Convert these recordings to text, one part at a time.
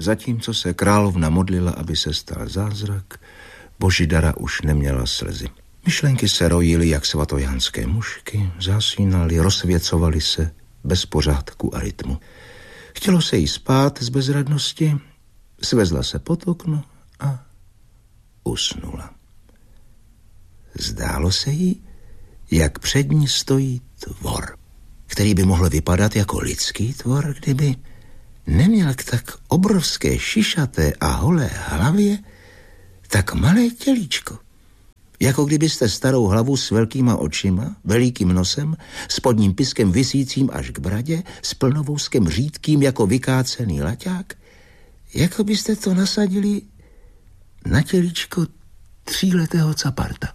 Zatímco se královna modlila, aby se stal zázrak, Božidara už neměla slzy. Myšlenky se rojily jak svatojánské mušky, zasínaly, rozsvěcovaly se bez pořádku a rytmu. Chtělo se jí spát z bezradnosti, svezla se pod okno a usnula. Zdálo se jí, jak před ní stojí tvor, který by mohl vypadat jako lidský tvor, kdyby neměl k tak obrovské šišaté a holé hlavě tak malé tělíčko. Jako kdybyste starou hlavu s velkýma očima, velikým nosem, spodním piskem visícím až k bradě, s plnovouskem řídkým jako vykácený laťák, jako byste to nasadili na tělíčko 3letého caparta.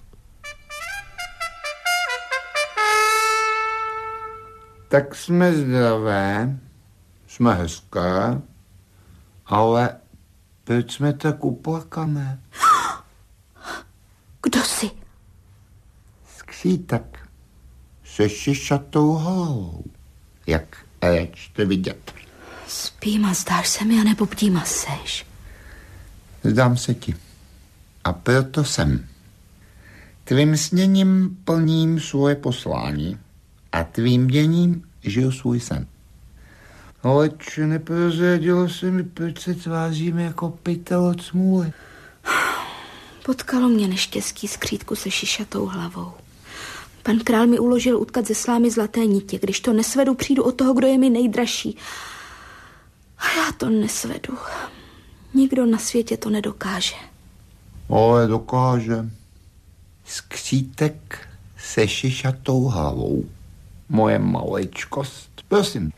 Tak jsme zdravé, jsme hezké, ale proč jsme tak uplakané? Kdo jsi? Skřítek se šišatou hlavou, jak jste vidět. Spím a zdáš se mi, anebo bdím a seš? Zdám se ti. A proto jsem. Tvým sněním plním svoje poslání a tvým děním žiju svůj sen. Aleč neprozradilo se mi, proč se tváříme jako pytel od smůly. Potkalo mě neštěstí skřítku se šišatou hlavou. Pan král mi uložil utkat ze slámy zlaté nitě. Když to nesvedu, přijdu o toho, kdo je mi nejdražší. A já to nesvedu. Nikdo na světě to nedokáže. Ale dokáže. Skřítek se šišatou hlavou. Moje maličkost. Prosím.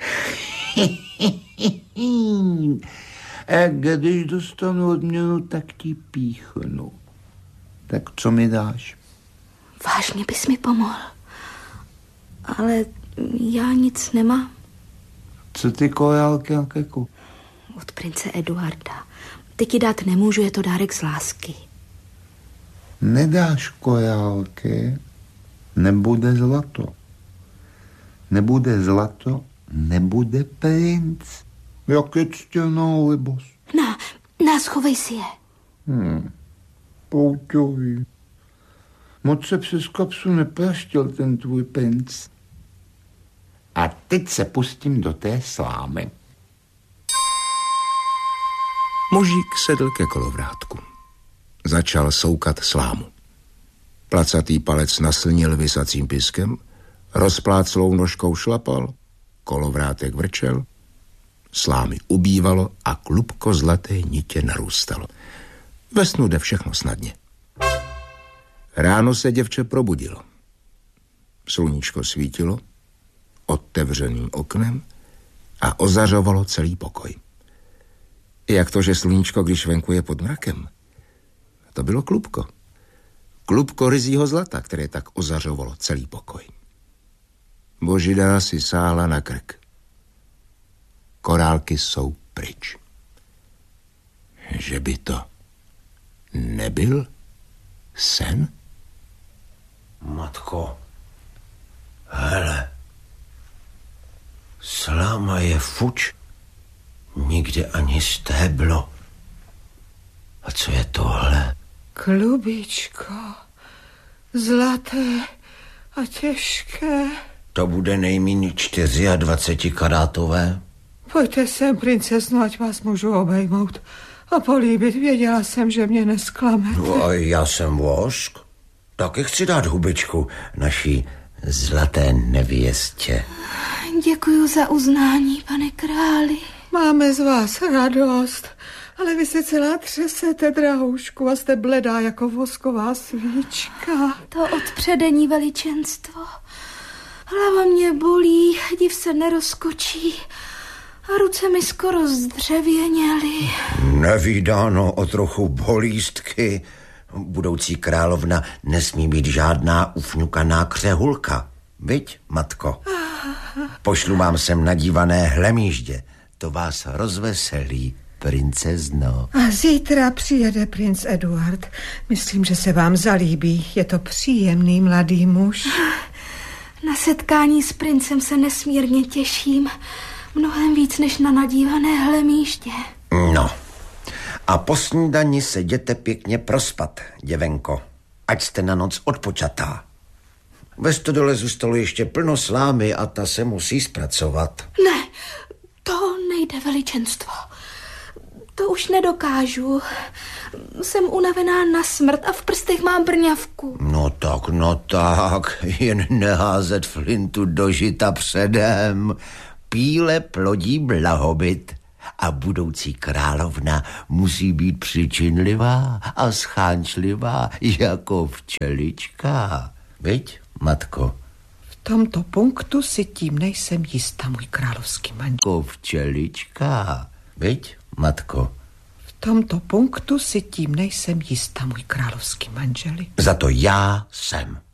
A když dostanu odměnu, tak ti píchnu. Tak co mi dáš? Vážně bys mi pomohl. Ale já nic nemám. Co ty korálky na krku? Od prince Eduarda. Ty ti dát nemůžu, je to dárek z lásky. Nedáš korálky, nebude zlato. Nebude zlato, nebude princ. Jak je ctěnou libost. Schovej si je. Pouťový. Moc se přes kapsu nepraštil ten tvůj princ. A teď se pustím do té slámy. Mužík sedl ke kolovrátku. Začal soukat slámu. Placatý palec naslnil visacím piskem, rozpláclou nožkou šlapal, kolovrátek vrčel, slámy ubývalo a klubko zlaté nitě narůstalo. Ve snu jde všechno snadně. Ráno se děvče probudilo. Sluníčko svítilo otevřeným oknem a ozařovalo celý pokoj. Jak to, že sluníčko, když venku je pod mrakem? To bylo klubko. Klubko ryzího zlata, které tak ozařovalo celý pokoj. Božidara si sáhla na krk. Korálky jsou pryč. Že by to nebyl sen? Matko, hele, sláma je fuč, nikde ani stéblo. A co je tohle? Klubičko, zlaté a těžké. To bude nejméně 24karátové. Pojďte sem, princezno, ať vás můžu obejmout a políbit. Věděla jsem, že mě nesklamete. No a já jsem vosk. Taky chci dát hubičku naší zlaté nevěstě. Děkuju za uznání, pane králi. Máme z vás radost, ale vy se celá třesete, drahoušku, a jste bledá jako vosková svíčka. To odpředení veličenstvo. Hlava mě bolí, div se nerozkočí a ruce mi skoro zdřevěněly. Nevídáno o trochu bolístky. Budoucí královna nesmí být žádná ufňukaná křehulka. Viď, matko? Pošlu vám sem nadívané hlemíždě. To vás rozveselí, princezno. A zítra přijede princ Eduard. Myslím, že se vám zalíbí. Je to příjemný mladý muž. Na setkání s princem se nesmírně těším. Mnohem víc než na nadívané hlemíždě. No, A po snídani se jděte pěkně prospat, děvenko, ať jste na noc odpočatá. Ve stodole zůstalo ještě plno slámy a ta se musí zpracovat. Ne, to nejde, veličenstvo. To už nedokážu. Jsem unavená na smrt a v prstech mám brňavku. No tak, jen neházet flintu do žita předem. Píle plodí blahobyt a budoucí královna musí být přičinlivá a schánčlivá jako včelička. Viď, matko? V tomto punktu si tím nejsem jistá, můj královský manžel. Jako včelička. Viď, matko? V tomto punktu si tím nejsem jistá, můj královský manželi. Za to já jsem.